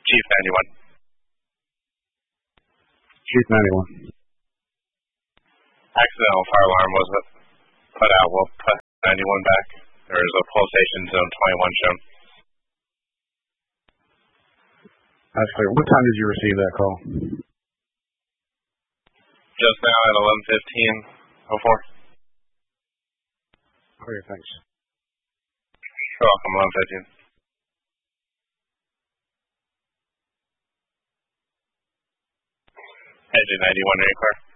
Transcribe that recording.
Chief 91. Chief 91. Accidental fire alarm was put out. We'll put 91 back. There is a pulsation zone 21 shown. That's clear. What time did you receive that call? Just now at 11:15:04. Clear, thanks. You're welcome, 11:15. Engine 91, are you clear?